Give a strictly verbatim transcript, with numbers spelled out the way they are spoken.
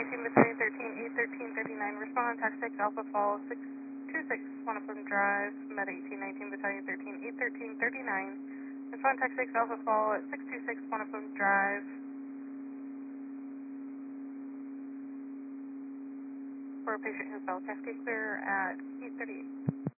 nineteen, Battalion thirteen, eight thirteen thirty-nine, respond, tax six, Alpha Fall, six two six, Wanapum Drive, Med eighteen nineteen, Battalion thirteen, eight thirteen thirty-nine, respond, tax six, Alpha Fall at six two six, Wanapum Drive, for a patient who fell, cascade clear at eight thirty-eight.